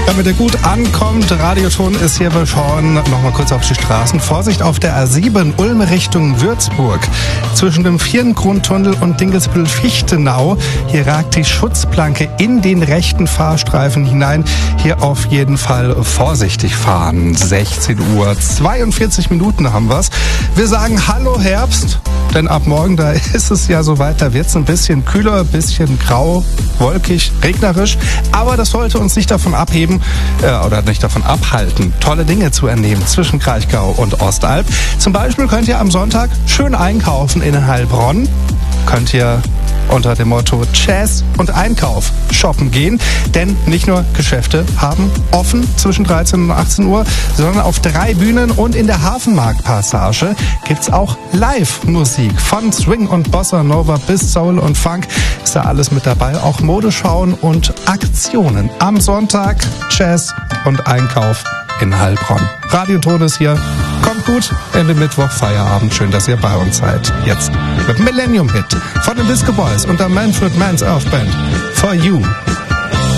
Damit er gut ankommt, Radioton ist hier, wir schauen nochmal kurz auf die Straßen. Vorsicht auf der A7 Ulm Richtung Würzburg. Zwischen dem Vierengrundtunnel und Dingelsbüttel-Fichtenau. Hier ragt die Schutzplanke in den rechten Fahrstreifen hinein. Hier auf jeden Fall vorsichtig fahren. 16 Uhr, 42 Minuten haben wir's. Wir sagen Hallo Herbst, denn ab morgen, da ist es ja soweit, da wird's ein bisschen kühler, ein bisschen grau, wolkig, regnerisch. Aber das sollte uns nicht davon abheben, oder nicht davon abhalten, tolle Dinge zu ernehmen zwischen Kraichgau und Ostalb. Zum Beispiel könnt ihr am Sonntag schön einkaufen in Heilbronn. Könnt ihr unter dem Motto Jazz und Einkauf shoppen gehen. Denn nicht nur Geschäfte haben offen zwischen 13 und 18 Uhr, sondern auf 3 Bühnen und in der Hafenmarktpassage gibt's auch Live-Musik. Von Swing und Bossa Nova bis Soul und Funk ist da alles mit dabei. Auch Modeschauen und Aktionen. Am Sonntag Jazz und Einkauf in Heilbronn. Radioton ist hier. Kommt gut in den Mittwoch Feierabend. Schön, dass ihr bei uns seid. Jetzt mit Millennium Hit von den Disco Boys und der Manfred Mann's Earth Band. For You.